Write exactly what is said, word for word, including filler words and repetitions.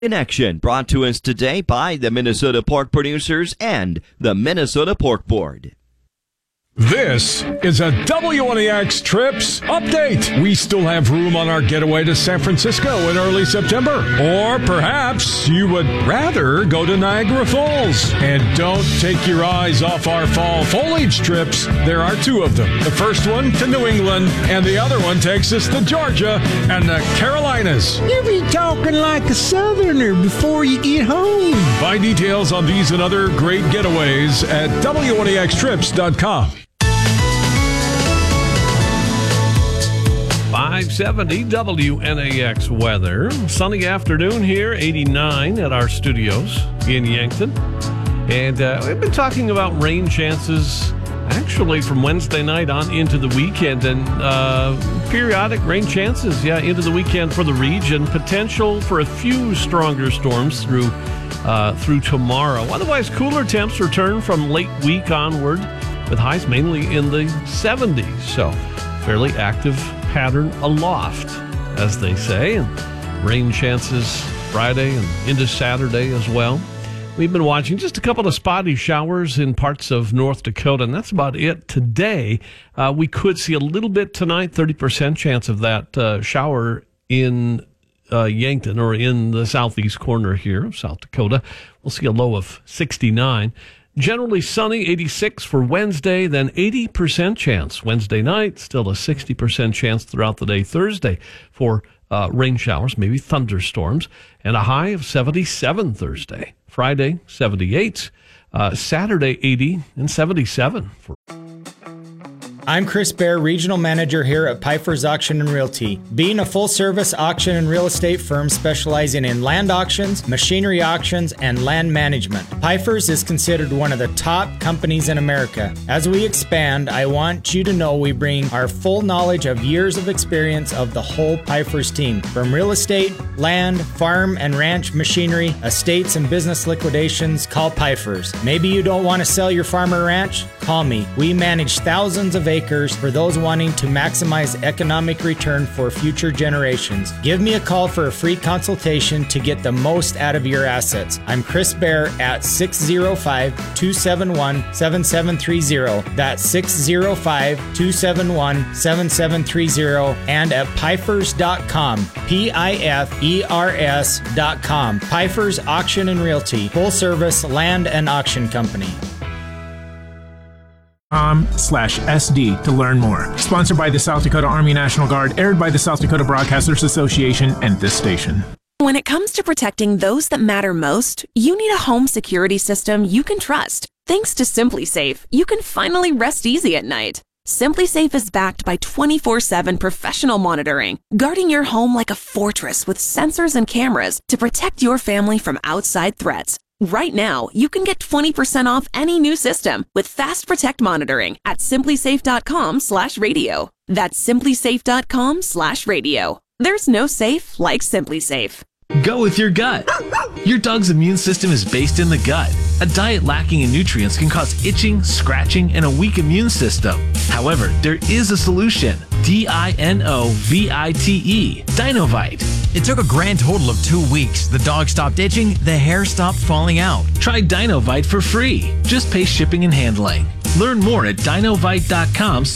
Connection, brought to us today by the Minnesota Pork Producers and the Minnesota Pork Board. This is a W N E X Trips update. We still have room on our getaway to San Francisco in early September. Or perhaps you would rather go to Niagara Falls. And don't take your eyes off our fall foliage trips. There are two of them. The first one to New England, and the other one takes us to Georgia and the Carolinas. You be talking like a southerner before you get home. Find details on these and other great getaways at W N E X trips dot com. five seventy W N A X weather. Sunny afternoon here, eighty-nine at our studios in Yankton. And uh, we've been talking about rain chances actually from Wednesday night on into the weekend. And uh, periodic rain chances, yeah, into the weekend for the region. Potential for a few stronger storms through, uh, through tomorrow. Otherwise, cooler temps return from late week onward with highs mainly in the seventies. So fairly active pattern aloft, as they say, and rain chances Friday and into Saturday as well. We've been watching just a couple of spotty showers in parts of North Dakota, and that's about it today. Uh, we could see a little bit tonight, thirty percent chance of that uh, shower in uh, Yankton or in the southeast corner here of South Dakota. We'll see a low of sixty-nine. Generally sunny, eighty-six for Wednesday, then eighty percent chance Wednesday night, still a sixty percent chance throughout the day Thursday for uh, rain showers, maybe thunderstorms, and a high of seventy-seven Thursday. Friday, seventy-eight, uh, Saturday, eighty, and seventy-seven. For- I'm Chris Bear, Regional Manager here at Pfeiffer's Auction and Realty. Being a full-service auction and real estate firm specializing in land auctions, machinery auctions, and land management, Pfeiffer's is considered one of the top companies in America. As we expand, I want you to know we bring our full knowledge of years of experience of the whole Pfeiffer's team. From real estate, land, farm and ranch machinery, estates and business liquidations, call Pfeiffer's. Maybe you don't want to sell your farm or ranch? Call me. We manage thousands of acres for those wanting to maximize economic return for future generations. Give me a call for a free consultation to get the most out of your assets. I'm Chris Bear at six oh five, two seven one, seven seven three oh. That's six oh five, two seven one, seven seven three oh and at Pfeifers dot com. P I F E R S dot com. Pfeiffer's Auction and Realty. Full service land and auction company. Com slash SD to learn more. Sponsored by the South Dakota Army National Guard, aired by the South Dakota Broadcasters Association and this station. When it comes to protecting those that matter most, you need a home security system you can trust. Thanks to SimpliSafe, you can finally rest easy at night. SimpliSafe is backed by twenty-four seven professional monitoring, guarding your home like a fortress with sensors and cameras to protect your family from outside threats. Right now, you can get twenty percent off any new system with Fast Protect monitoring at simplisafe dot com slash radio. That's simplisafe dot com slash radio. There's no safe like SimpliSafe. Go with your gut. Your dog's immune system is based in the gut. A diet lacking in nutrients can cause itching, scratching, and a weak immune system. However, there is a solution. D I N O V I T E. Dinovite. It took a grand total of two weeks. The dog stopped itching, the hair stopped falling out. Try Dinovite for free. Just pay shipping and handling. Learn more at dinovite dot com.